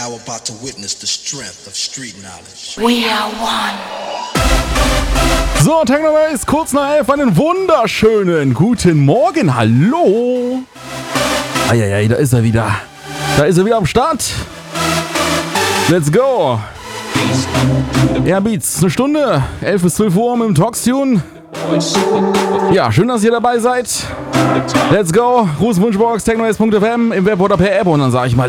Now about to witness the strength of street knowledge. We are one. So, Technobase, kurz nach 11, einen wunderschönen guten Morgen, hallo. Eieiei, da ist er wieder. Da ist er wieder am Start. Let's go. Airbeats, eine Stunde, 11 bis 12 Uhr mit dem Talkstune. Ja, schön, dass ihr dabei seid. Let's go. Gruß, Wunschbox, technobase.fm im Web oder per App. Und dann sage ich mal,